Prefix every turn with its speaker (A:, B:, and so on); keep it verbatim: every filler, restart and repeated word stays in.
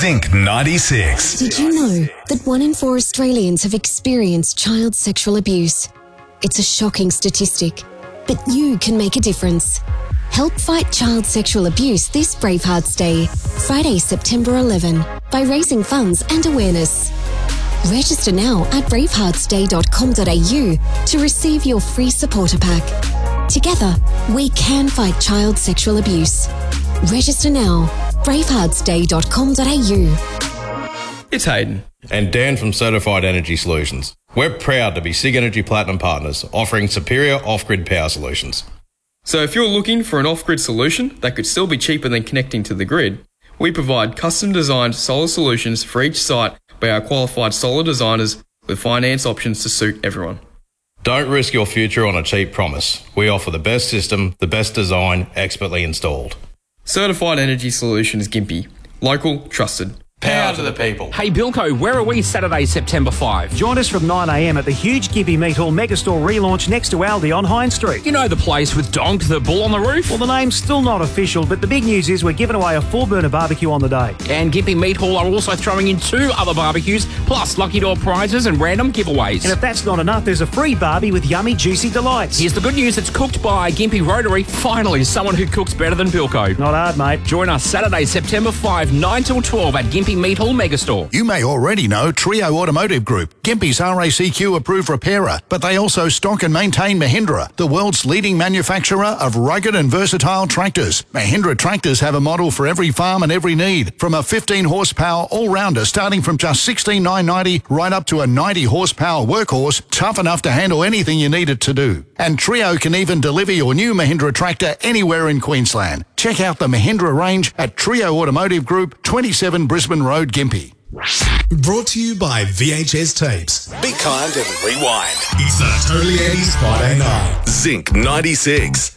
A: Zinc ninety-six.
B: Did you know that one in four Australians have experienced child sexual abuse? It's a shocking statistic, but you can make a difference. Help fight child sexual abuse this Bravehearts Day, Friday, September eleventh, by raising funds and awareness. Register now at bravehearts day dot com dot a u to receive your free supporter pack. Together, we can fight child sexual abuse. Register now, bravehearts day dot com dot a u.
C: It's Hayden.
D: And Dan from Certified Energy Solutions. We're proud to be SIG Energy Platinum partners, offering superior off-grid power solutions.
C: So if you're looking for an off-grid solution that could still be cheaper than connecting to the grid, we provide custom-designed solar solutions for each site by our qualified solar designers with finance options to suit everyone.
D: Don't risk your future on a cheap promise. We offer the best system, the best design, expertly installed.
C: Certified Energy Solutions Gympie. Local, trusted.
D: Power to the people.
E: Hey Bilko, where are we Saturday, September fifth?
F: Join us from nine a m at the huge Gympie Meat Hall Megastore relaunch next to Aldi on Hine Street.
E: You know the place with Donk, the bull on the roof?
F: Well, the name's still not official, but the big news is we're giving away a four-burner barbecue on the day.
E: And Gympie Meat Hall are also throwing in two other barbecues, plus lucky door prizes and random giveaways.
F: And if that's not enough, there's a free barbie with yummy, juicy delights.
E: Here's the good news, it's cooked by Gympie Rotary. Finally, someone who cooks better than Bilko.
F: Not hard, mate.
E: Join us Saturday, September fifth, nine till twelve at Gympie Meat Hall Megastore.
G: You may already know Trio Automotive Group, Gympie's R A C Q approved repairer, but they also stock and maintain Mahindra, the world's leading manufacturer of rugged and versatile tractors. Mahindra tractors have a model for every farm and every need, from a fifteen horsepower all-rounder starting from just sixteen thousand nine hundred ninety right up to a ninety horsepower workhorse, tough enough to handle anything you need it to do. And Trio can even deliver your new Mahindra tractor anywhere in Queensland. Check out the Mahindra range at Trio Automotive Group, twenty-seven Brisbane Road, Gympie.
A: Brought to you by V H S Tapes. Be kind and rewind. It's the Totally eighties Friday night. Zinc ninety-six.